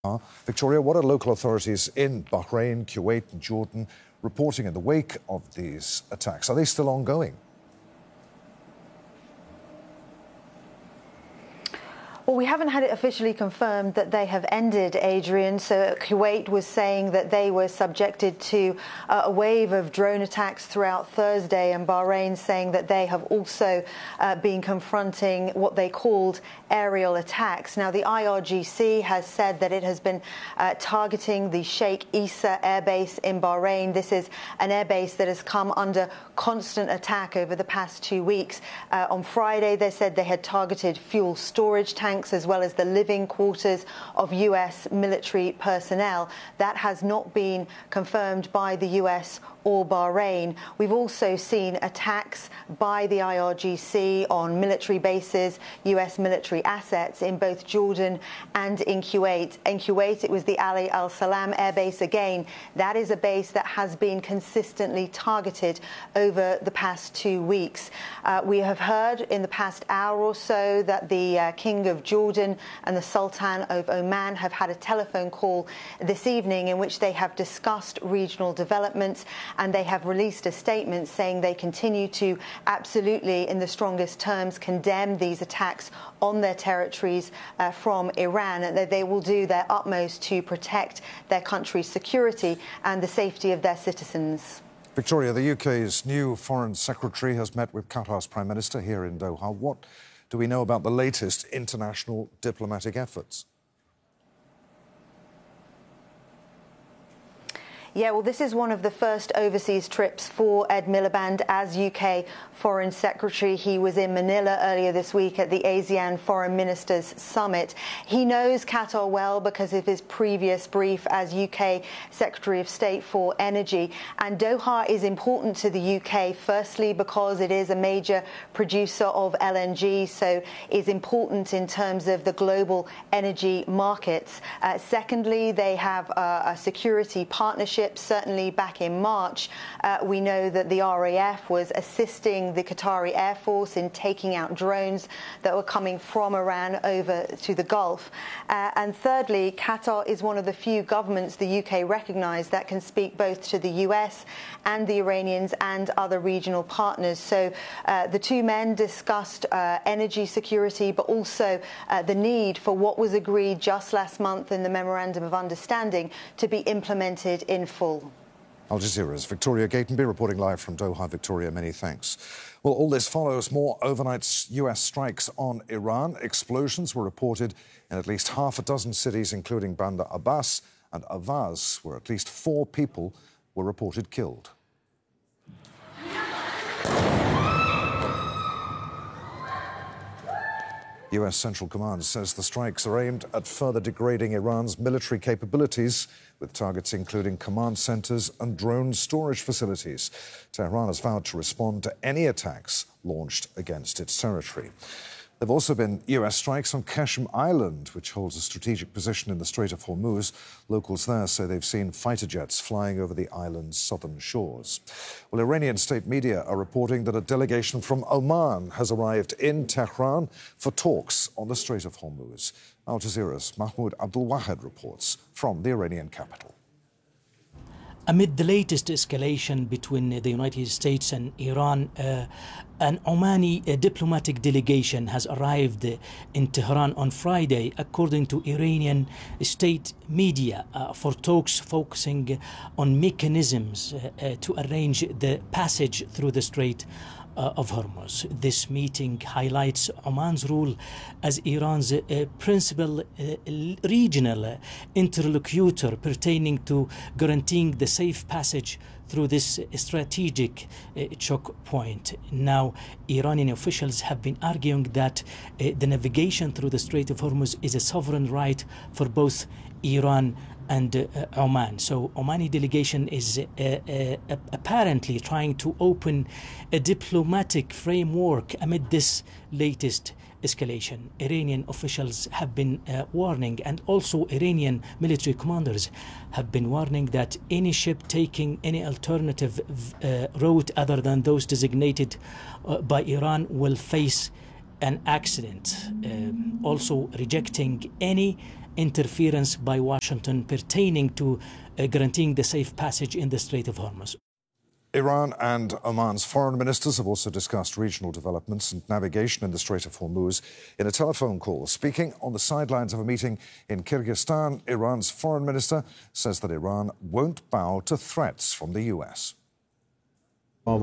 Victoria, what are local authorities in Bahrain, Kuwait and Jordan reporting in the wake of these attacks? Are they still ongoing? Well, we haven't had it officially confirmed that they have ended, Adrian. So Kuwait was saying that they were subjected to a wave of drone attacks throughout Thursday, and Bahrain saying that they have also been confronting what they called aerial attacks. Now, the IRGC has said that it has been targeting the Sheikh Issa airbase in Bahrain. This is an airbase that has come under constant attack over the past 2 weeks. On Friday, they said they had targeted fuel storage tanks as well as the living quarters of US military personnel. That has not been confirmed by the US or Bahrain. We've also seen attacks by the IRGC on military bases, US military assets in both Jordan and in Kuwait. In Kuwait, it was the Ali Al Salam Air Base again. That is a base that has been consistently targeted over the past 2 weeks. We have heard in the past hour or so that the King of Jordan and the Sultan of Oman have had a telephone call this evening in which they have discussed regional developments, and they have released a statement saying they continue to absolutely, in the strongest terms, condemn these attacks on their territories from Iran, and that they will do their utmost to protect their country's security and the safety of their citizens. Victoria, the UK's new Foreign Secretary has met with Qatar's Prime Minister here in Doha. What do we know about the latest international diplomatic efforts? Yeah, well, this is one of the first overseas trips for Ed Miliband as UK Foreign Secretary. He was in Manila earlier this week at the ASEAN Foreign Ministers Summit. He knows Qatar well because of his previous brief as UK Secretary of State for Energy. And Doha is important to the UK, firstly, because it is a major producer of LNG, so is important in terms of the global energy markets. Secondly, they have a security partnership. Certainly back in March, we know that the RAF was assisting the Qatari Air Force in taking out drones that were coming from Iran over to the Gulf. And thirdly, Qatar is one of the few governments the UK recognised that can speak both to the US and the Iranians and other regional partners. So the two men discussed energy security, but also the need for what was agreed just last month in the Memorandum of Understanding to be implemented in full. Al Jazeera's Victoria Gatenby reporting live from Doha. Victoria, many thanks. Well, all this follows more overnight US strikes on Iran. Explosions were reported in at least half a dozen cities, including Bandar Abbas and Avaz, where at least 4 people were reported killed. US Central Command says the strikes are aimed at further degrading Iran's military capabilities, with targets including command centres and drone storage facilities. Tehran has vowed to respond to any attacks launched against its territory. There have also been US strikes on Qashm Island, which holds a strategic position in the Strait of Hormuz. Locals there say they've seen fighter jets flying over the island's southern shores. Well, Iranian state media are reporting that a delegation from Oman has arrived in Tehran for talks on the Strait of Hormuz. Al Jazeera's Mahmoud Abdulwahed reports from the Iranian capital. Amid the latest escalation between the United States and Iran, an Omani diplomatic delegation has arrived in Tehran on Friday, according to Iranian state media, for talks focusing on mechanisms to arrange the passage through the Strait of Hormuz. This meeting highlights Oman's role as Iran's principal regional interlocutor pertaining to guaranteeing the safe passage through this strategic choke point. Now, Iranian officials have been arguing that the navigation through the Strait of Hormuz is a sovereign right for both Iran and Oman. So Omani delegation is apparently trying to open a diplomatic framework amid this latest escalation. Iranian officials have been warning, and also Iranian military commanders have been warning that any ship taking any alternative route other than those designated by Iran will face an accident, also rejecting any interference by Washington pertaining to guaranteeing the safe passage in the Strait of Hormuz. Iran and Oman's foreign ministers have also discussed regional developments and navigation in the Strait of Hormuz in a telephone call. Speaking on the sidelines of a meeting in Kyrgyzstan, Iran's foreign minister says that Iran won't bow to threats from the US. We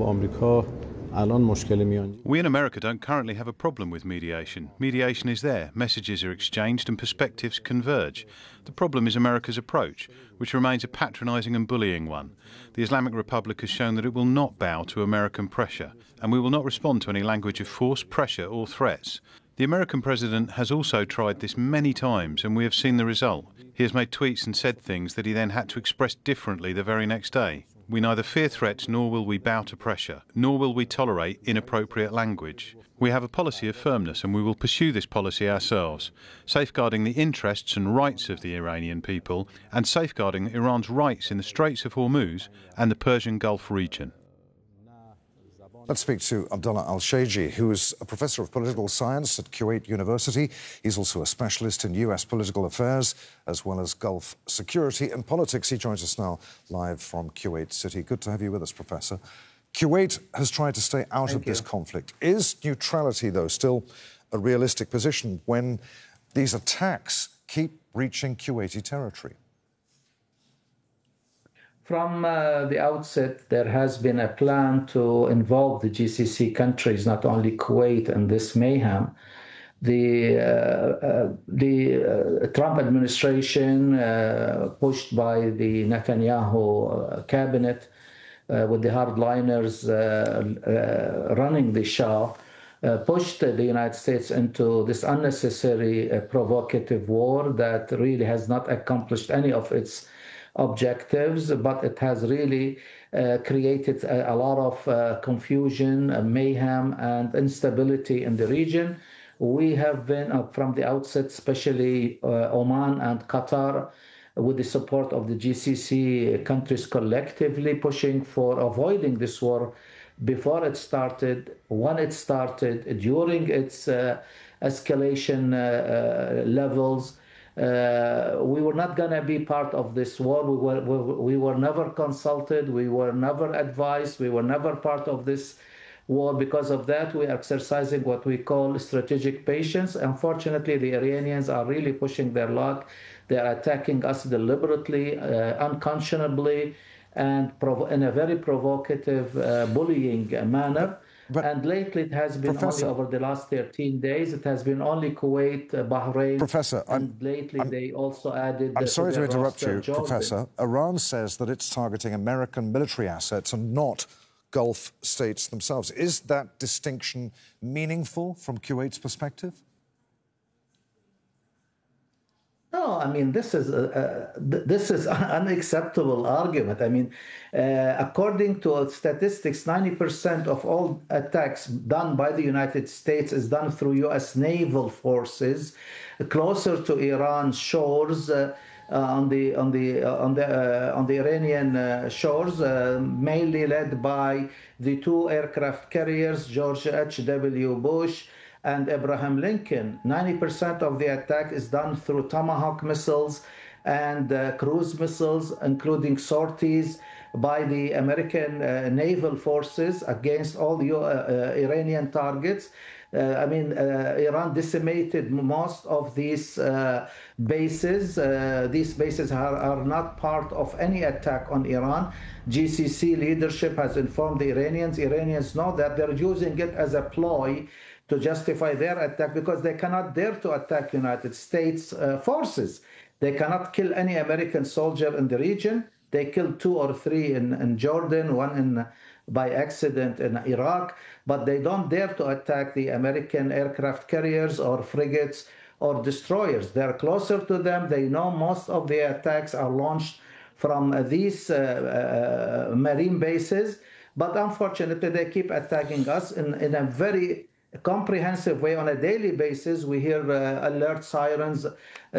in America don't currently have a problem with mediation. Mediation is there, messages are exchanged and perspectives converge. The problem is America's approach, which remains a patronising and bullying one. The Islamic Republic has shown that it will not bow to American pressure, and we will not respond to any language of force, pressure or threats. The American president has also tried this many times, and we have seen the result. He has made tweets and said things that he then had to express differently the very next day. We neither fear threats nor will we bow to pressure, nor will we tolerate inappropriate language. We have a policy of firmness and we will pursue this policy ourselves, safeguarding the interests and rights of the Iranian people and safeguarding Iran's rights in the Straits of Hormuz and the Persian Gulf region. Let's speak to Abdullah Al-Shayji, who is a professor of political science at Kuwait University. He's also a specialist in US political affairs, as well as Gulf security and politics. He joins us now live from Kuwait City. Good to have you with us, Professor. Kuwait has tried to stay out of this conflict. Is neutrality, though, still a realistic position when these attacks keep reaching Kuwaiti territory? From the outset, there has been a plan to involve the GCC countries, not only Kuwait, in this mayhem. The Trump administration, pushed by the Netanyahu cabinet, with the hardliners running the Shah, pushed the United States into this unnecessary provocative war that really has not accomplished any of its objectives, but it has really created a lot of confusion, mayhem, and instability in the region. We have been, from the outset, especially Oman and Qatar, with the support of the GCC countries collectively, pushing for avoiding this war before it started, when it started, during its escalation levels. We were not going to be part of this war. We were never consulted. We were never advised. We were never part of this war. Because of that, we are exercising what we call strategic patience. Unfortunately, the Iranians are really pushing their luck. They are attacking us deliberately, unconscionably, and in a very provocative, bullying manner. And lately, it has been only over the last 13 days. It has been only Kuwait, Bahrain. Professor, and lately they also added. I'm sorry to interrupt you, Jordan. Professor. Iran says that it's targeting American military assets and not Gulf states themselves. Is that distinction meaningful from Kuwait's perspective? No, I mean, this is an unacceptable argument. I mean, according to statistics, 90% of all attacks done by the United States is done through U.S. naval forces closer to Iran's shores, on the Iranian shores, mainly led by the two aircraft carriers, George H.W. Bush and Abraham Lincoln. 90% of the attack is done through Tomahawk missiles and cruise missiles, including sorties by the American naval forces against all the Iranian targets. Iran decimated most of these bases. These bases are not part of any attack on Iran. GCC leadership has informed the Iranians. Iranians know that they're using it as a ploy to justify their attack, because they cannot dare to attack United States forces. They cannot kill any American soldier in the region. They killed 2 or 3 in Jordan, one by accident in Iraq, but they don't dare to attack the American aircraft carriers or frigates or destroyers. They're closer to them. They know most of the attacks are launched from these marine bases, but unfortunately they keep attacking us in a very comprehensive way. On a daily basis, we hear alert sirens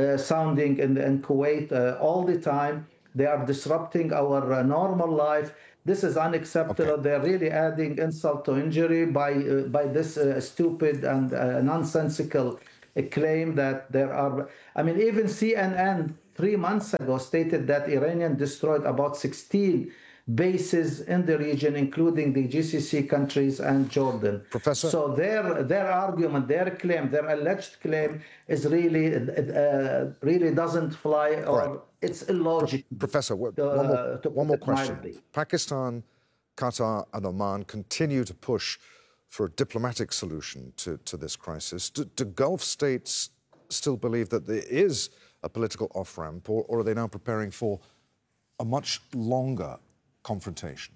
sounding in Kuwait all the time. They are disrupting our normal life. This is unacceptable. Okay. They're really adding insult to injury by this stupid and nonsensical claim that there are. I mean, even CNN 3 months ago stated that Iranian destroyed about 16 bases in the region, including the GCC countries and Jordan. Professor? So their argument, their claim, their alleged claim is really doesn't fly, or right. It's illogical. Professor, one more question. Pakistan, Qatar and Oman continue to push for a diplomatic solution to this crisis. Do Gulf states still believe that there is a political off-ramp, or are they now preparing for a much longer confrontation?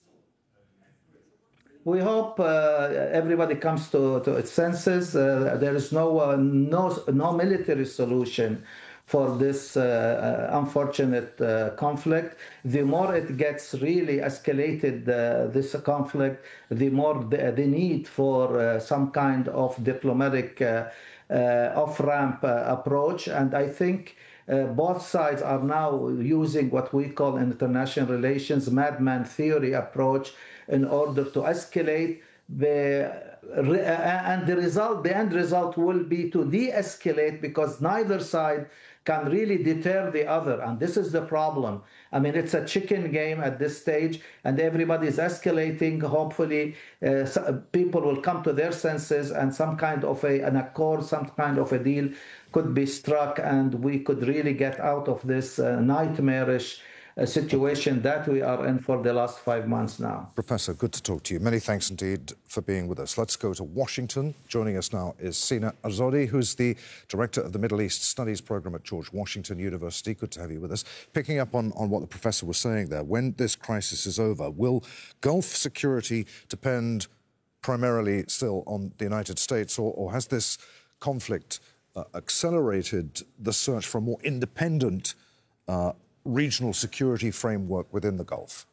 We hope everybody comes to its senses. There is no military solution for this unfortunate conflict. The more it gets really escalated, this conflict, the more the need for some kind of diplomatic off-ramp approach. And I think both sides are now using what we call in international relations madman theory approach in order to escalate and the end result will be to de-escalate, because neither side can really deter the other. And this is the problem. I mean, it's a chicken game at this stage, and everybody is escalating. Hopefully, people will come to their senses, and some kind of an accord, some kind of a deal could be struck, and we could really get out of this nightmarish situation that we are in for the last 5 months now. Professor, good to talk to you. Many thanks indeed for being with us. Let's go to Washington. Joining us now is Sina Azodi, who's the Director of the Middle East Studies Program at George Washington University. Good to have you with us. Picking up on what the professor was saying there, when this crisis is over, will Gulf security depend primarily still on the United States, or has this conflict accelerated the search for a more independent regional security framework within the Gulf?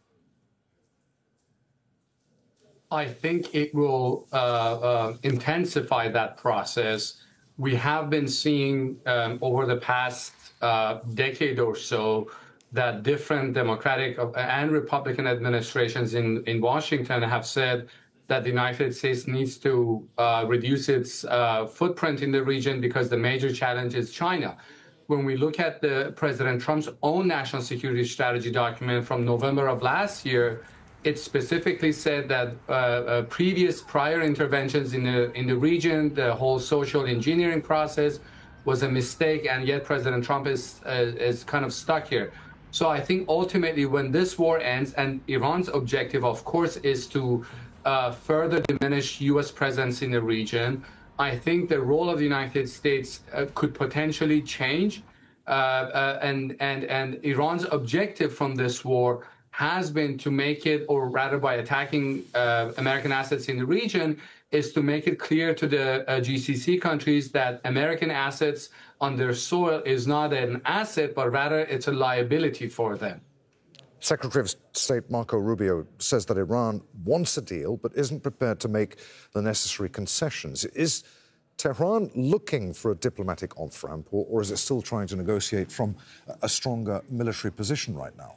I think it will intensify that process. We have been seeing over the past decade or so that different Democratic and Republican administrations in Washington have said that the United States needs to reduce its footprint in the region because the major challenge is China. When we look at the President Trump's own national security strategy document from November of last year, it specifically said that prior interventions in the region, the whole social engineering process was a mistake, and yet President Trump is kind of stuck here. So I think ultimately when this war ends, and Iran's objective, of course, is to further diminish U.S. presence in the region, I think the role of the United States could potentially change, and Iran's objective from this war has been to make it, or rather by attacking American assets in the region, is to make it clear to the GCC countries that American assets on their soil is not an asset, but rather it's a liability for them. Secretary of State Marco Rubio says that Iran wants a deal but isn't prepared to make the necessary concessions. Is Tehran looking for a diplomatic off-ramp, or is it still trying to negotiate from a stronger military position right now?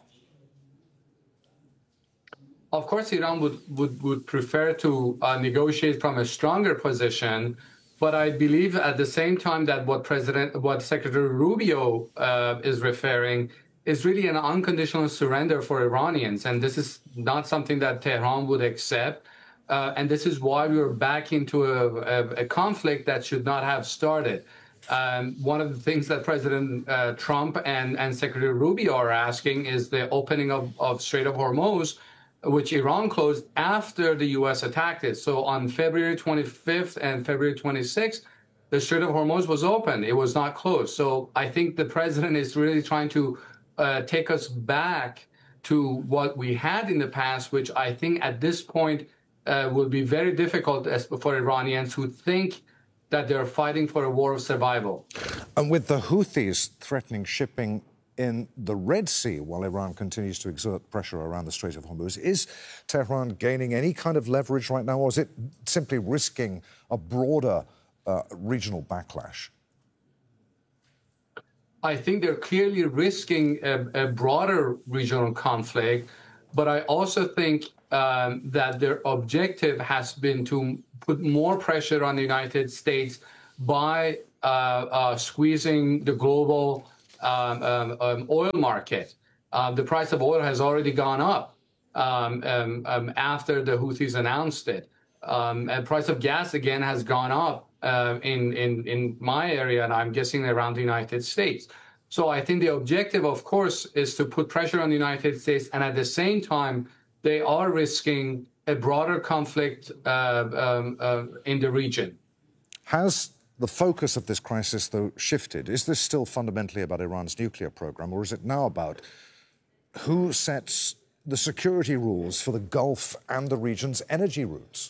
Of course, Iran would prefer to negotiate from a stronger position, but I believe at the same time that what Secretary Rubio is referring is really an unconditional surrender for Iranians, and this is not something that Tehran would accept. And this is why we were back into a conflict that should not have started. One of the things that President Trump and Secretary Rubio are asking is the opening of Strait of Hormuz, which Iran closed after the U.S. attacked it. So on February 25th and February 26th, the Strait of Hormuz was open. It was not closed. So I think the president is really trying to take us back to what we had in the past, which I think at this point will be very difficult for Iranians who think that they're fighting for a war of survival. And with the Houthis threatening shipping in the Red Sea while Iran continues to exert pressure around the Strait of Hormuz, is Tehran gaining any kind of leverage right now, or is it simply risking a broader regional backlash? I think they're clearly risking a broader regional conflict, But I also think that their objective has been to put more pressure on the United States by squeezing the global oil market. The price of oil has already gone up after the Houthis announced it. And price of gas again has gone up in my area, and I'm guessing around the United States. So I think the objective, of course, is to put pressure on the United States, and at the same time, they are risking a broader conflict in the region. Has the focus of this crisis, though, shifted? Is this still fundamentally about Iran's nuclear program, or is it now about who sets the security rules for the Gulf and the region's energy routes?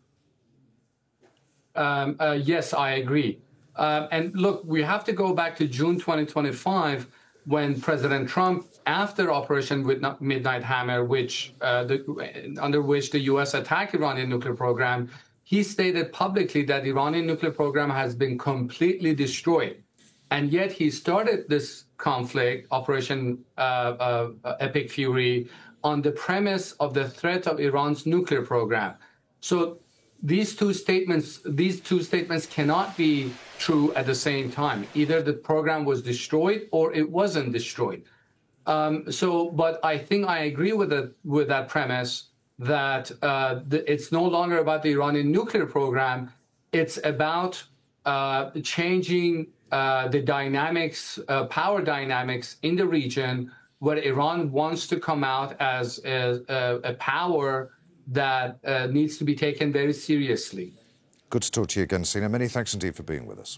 Yes, I agree. And look, we have to go back to June 2025 when President Trump, after Operation Midnight Hammer, under which the U.S. attacked Iranian nuclear program, he stated publicly that the Iranian nuclear program has been completely destroyed. And yet he started this conflict, Operation Epic Fury, on the premise of the threat of Iran's nuclear program. So these two statements cannot be true at the same time. Either the program was destroyed or it wasn't destroyed. But I think I agree with that premise that it's no longer about the Iranian nuclear program. It's about changing the dynamics, power dynamics in the region, where Iran wants to come out as a power that needs to be taken very seriously. Good to talk to you again, Sina. Many thanks indeed for being with us.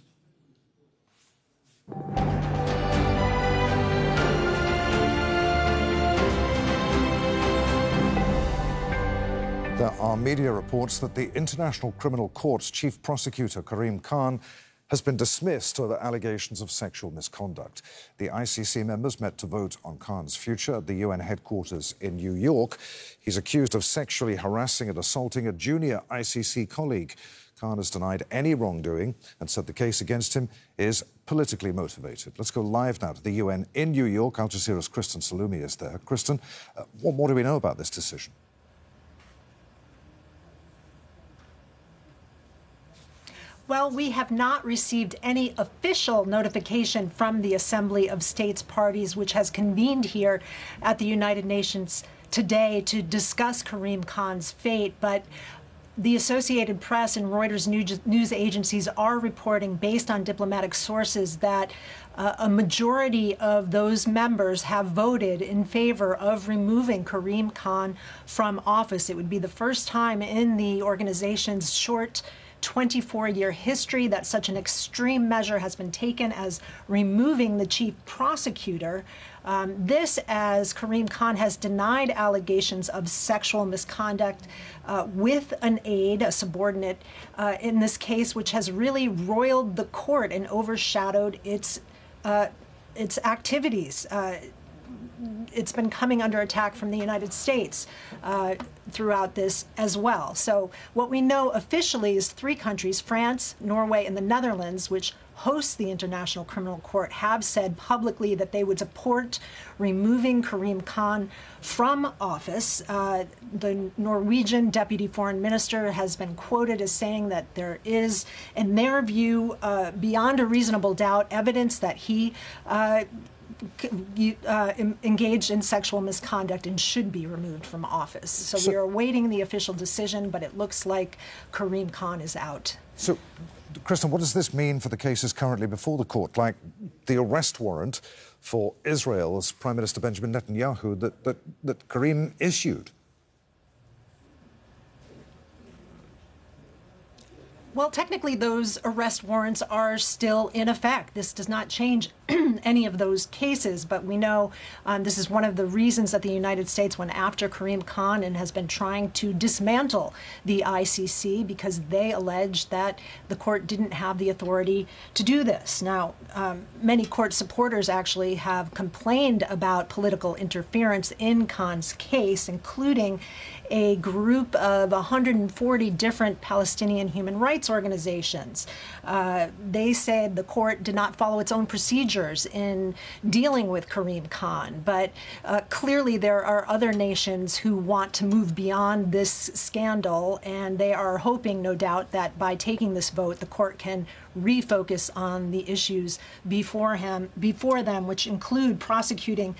There are media reports that the International Criminal Court's chief prosecutor, Karim Khan, has been dismissed over allegations of sexual misconduct. The ICC members met to vote on Khan's future at the UN headquarters in New York. He's accused of sexually harassing and assaulting a junior ICC colleague. Khan has denied any wrongdoing and said the case against him is politically motivated. Let's go live now to the UN in New York. Al Jazeera's Kristen Salumi is there. Kristen, what more do we know about this decision? Well, we have not received any official notification from the Assembly of States Parties, which has convened here at the United Nations today to discuss Karim Khan's fate. But the Associated Press and Reuters news agencies are reporting, based on diplomatic sources, that a majority of those members have voted in favor of removing Karim Khan from office. It would be the first time in the organization's short 24-year history that such an extreme measure has been taken as removing the chief prosecutor. This, as Karim Khan has denied allegations of sexual misconduct with an aide, a subordinate, in this case, which has really roiled the court and overshadowed its activities. It's been coming under attack from the United States throughout this as well. So what we know officially is 3 countries, France, Norway, and the Netherlands, which host the International Criminal Court, have said publicly that they would support removing Karim Khan from office. The Norwegian deputy foreign minister has been quoted as saying that there is, in their view, beyond a reasonable doubt, evidence that he engaged in sexual misconduct and should be removed from office. So we are awaiting the official decision, but it looks like Karim Khan is out. So, Kristen, what does this mean for the cases currently before the court, like the arrest warrant for Israel's Prime Minister Benjamin Netanyahu that Karim issued? Well, technically, those arrest warrants are still in effect. This does not change any of those cases, but we know this is one of the reasons that the United States went after Karim Khan and has been trying to dismantle the ICC, because they allege that the court didn't have the authority to do this. Now, many court supporters actually have complained about political interference in Khan's case, including a group of 140 different Palestinian human rights organizations. They said the court did not follow its own procedures procedures in dealing with Karim Khan. But clearly there are other nations who want to move beyond this scandal, and they are hoping, no doubt, that by taking this vote, the court can refocus on the issues before them, which include prosecuting